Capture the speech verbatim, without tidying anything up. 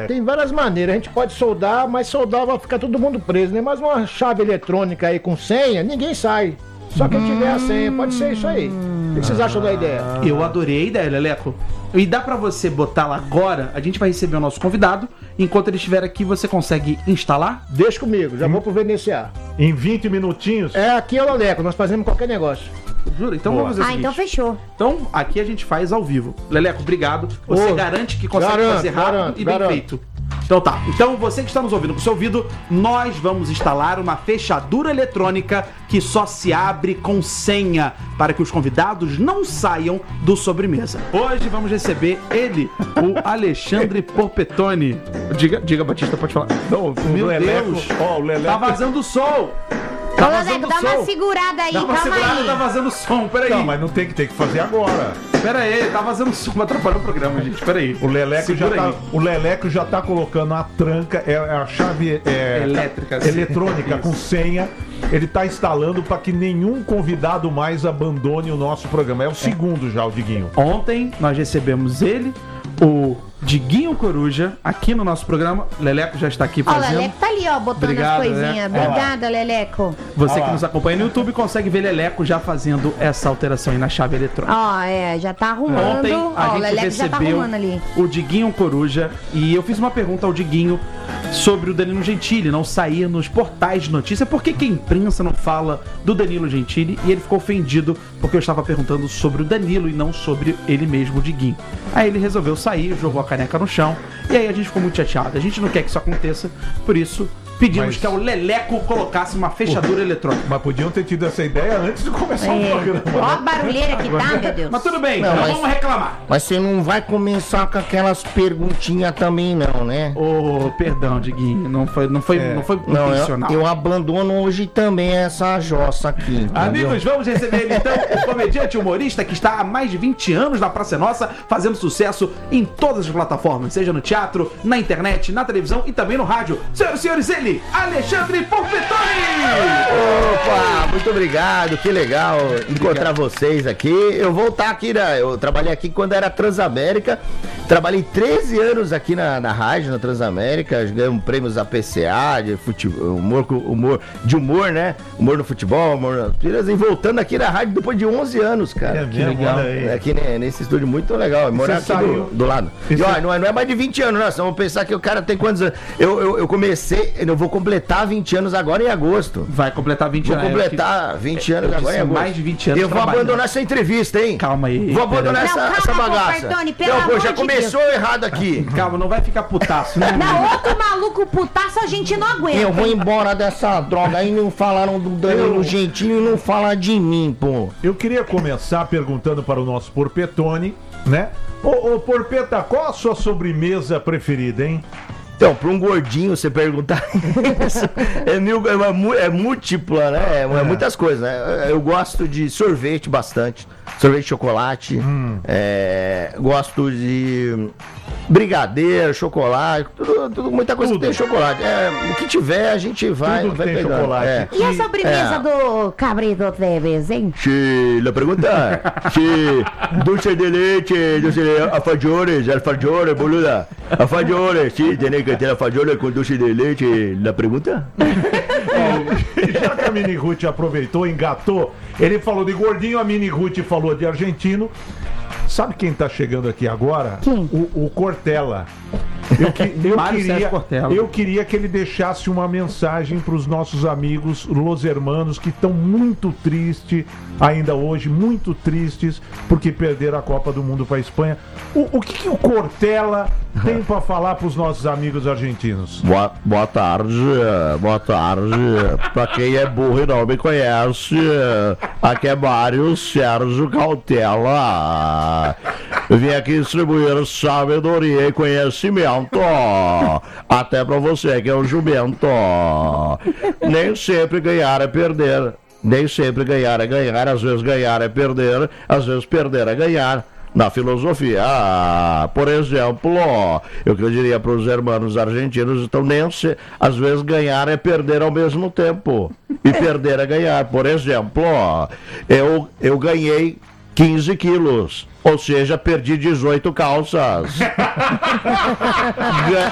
Leleco? Tem várias maneiras. A gente pode soldar, mas soldar vai ficar todo mundo preso, né? Mas uma chave eletrônica aí com senha, ninguém sai. Só quem tiver a senha, pode ser isso aí. O que vocês acham da ideia? Eu adorei a ideia, Leleco. E dá pra você botar lá agora, a gente vai receber o nosso convidado. Enquanto ele estiver aqui, você consegue instalar? Deixa comigo, já hum. vou pro V N C A. Em vinte minutinhos? É, aqui é o Leleco, nós fazemos qualquer negócio. Jura? Então Boa. vamos fazer o Ah, seguinte. então fechou. Então, aqui a gente faz ao vivo. Leleco, obrigado. Você Ô, garante que consegue garanto, fazer rápido garanto, e bem garanto. feito. Então tá, então você que está nos ouvindo com o seu ouvido, nós vamos instalar uma fechadura eletrônica que só se abre com senha para que os convidados não saiam do sobremesa. Hoje vamos receber ele, o Alexandre Porpetoni. Diga, diga, Batista, pode falar. Não, o Meu Leleco, Deus, ó, o Leleco. tá vazando o som. Tá Ô, vazando Leleco, dá som. uma segurada aí, Dá uma calma segurada, aí. tá vazando som, peraí. Não, mas não tem que, tem que fazer agora. Pera aí, tá vazando som, vai atrapalhar o programa, gente, pera aí. O Leleco, já Segura tá, aí. o Leleco já tá colocando a tranca, é, é a chave é, Elétrica, sim. eletrônica com senha. Ele tá instalando para que nenhum convidado mais abandone o nosso programa. É o segundo já, o Diguinho. Ontem nós recebemos ele, o Diguinho Coruja, aqui no nosso programa. Leleco já está aqui Ó, o fazendo. Leleco tá ali, ó, botando Obrigado, as coisinhas. Leleco. Obrigada, Leleco. Você Olha que lá. nos acompanha no YouTube consegue ver Leleco já fazendo essa alteração aí na chave eletrônica. Ó, é, já tá arrumando. Ontem a Ó, o gente Leleco já tá recebeu arrumando ali. o Diguinho Coruja e eu fiz uma pergunta ao Diguinho sobre o Danilo Gentili não sair nos portais de notícia. Por que que a imprensa não fala do Danilo Gentili? E ele ficou ofendido porque eu estava perguntando sobre o Danilo e não sobre ele mesmo, o Diguinho. Aí ele resolveu sair, jogou a caneca no chão e aí a gente ficou muito chateado. A gente não quer que isso aconteça, por isso pedimos Mas- que o Leleco colocasse uma fechadura eletrônica. Mas podiam ter tido essa ideia antes de começar o É. programa. Ó a barulheira que tá, meu Deus. Mas tudo bem, Não, não, mas- vamos reclamar. Mas você não vai começar com aquelas perguntinhas também, não, né? Ô, perdão, Diguinho, não foi, não foi, É. não foi Não, eu, intencional. eu abandono hoje também essa jossa aqui, entendeu? Amigos, vamos receber ele então, o comediante humorista que está há mais de vinte anos na Praça é Nossa, fazendo sucesso em todas as plataformas, seja no teatro, na internet, na televisão e também no rádio. Senhoras e senhores, ele, Alexandre Porpetoni! Opa, muito obrigado, que legal encontrar vocês aqui. Eu vou estar aqui, né? Eu trabalhei aqui quando era Transamérica, trabalhei treze anos aqui na, na rádio, na Transamérica, ganhamos prêmios A P C A, de futebol, humor, humor, de humor, né? Humor no futebol, humor na Piras, e voltando aqui na rádio depois de onze anos, cara. É mesmo, legal. olha aí. É aqui né, nesse estúdio muito legal, morar Você aqui saiu- do, do lado. E E, você- ó, não, é, não é mais de vinte anos, não, senão vamos pensar que o cara tem quantos anos? Eu, eu, eu comecei, eu vou completar vinte anos agora em agosto. Vai completar vinte Vou anos. completar vinte anos eu agora em disse agosto. mais de vinte anos Eu vou trabalhando. abandonar essa entrevista, hein? Calma aí, Vou abandonar pera essa, aí. Não, essa calma, bagaça. Bertone, pelo Não, pô, amor já de começou errado aqui. Calma, não vai ficar putaço, né? Não, outro maluco putaço a gente não aguenta. Eu vou embora dessa droga aí, não falaram do Danilo Eu- Gentili e não fala de mim, pô. Eu queria começar perguntando para o nosso Porpetoni, né? Ô, ô Porpeta, qual a sua sobremesa preferida, hein? Então, pra um gordinho você perguntar isso, é, mil, é, uma mu- é múltipla, né? É, é muitas coisas, né? Eu gosto de sorvete bastante, sorvete de chocolate, Hum. é, gosto de brigadeiro, chocolate, tudo, tudo- muita coisa Tudo. que tem chocolate. É, o que tiver, a gente vai, Tudo que vai tem pegando. chocolate. É. E a sobremesa É. do Cabrito Teves, hein? Sí, la pregunta, sí, dulce de leche, dulce de alfajores, alfajores, boluda, alfajores, sí, tiene que ter alfajores com dulce de leche, la pregunta? Já que a Mini Ruth aproveitou, engatou, ele falou de gordinho, a Mini Ruth falou de argentino. Sabe quem tá chegando aqui agora? Quem? O, o Cortella. Eu, que- eu Mário Sérgio queria, Cortella. eu queria que ele deixasse uma mensagem para os nossos amigos Los Hermanos que estão muito tristes ainda hoje, muito tristes porque perderam a Copa do Mundo para a Espanha. O, o que, que o Cortella tem para falar para os nossos amigos argentinos? Boa, boa tarde, boa tarde. Pra quem é burro e não me conhece, aqui é Mário Sérgio Cautela. Eu vim aqui distribuir sabedoria e conhecimento. Até pra você que é um jumento. Nem sempre ganhar é perder. Nem sempre ganhar é ganhar. Às vezes ganhar é perder. Às vezes perder é ganhar. Na filosofia, ah, por exemplo, eu que eu diria para os irmãos argentinos, então nem se, às vezes ganhar é perder ao mesmo tempo, e perder é ganhar. Por exemplo, eu, eu ganhei quinze quilos, ou seja, perdi dezoito calças. Ga-